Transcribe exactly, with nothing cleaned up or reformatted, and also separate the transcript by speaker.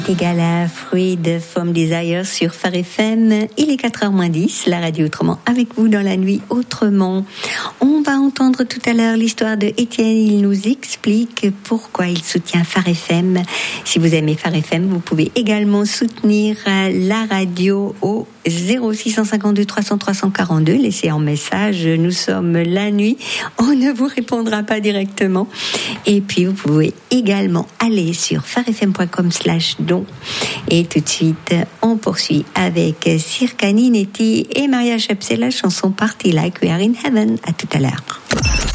Speaker 1: Égal à Fruit de From Desire sur Phare F M. Il est quatre heures moins dix, la radio autrement avec vous dans la nuit autrement. On va entendre tout à l'heure l'histoire de Étienne. Il nous explique pourquoi il soutient Phare F M. Si vous aimez Phare F M, vous pouvez également soutenir la radio au zéro six cent cinquante-deux trois cents trois cent quarante-deux. Laissez un message. Nous sommes la nuit. On ne vous répondra pas directement. Et puis, vous pouvez également aller sur farefm point com slash don. Et tout de suite, on poursuit avec Sirka Ninetti et Maria Chepsey, la chanson Party Like We Are in Heaven. À tout à l'heure.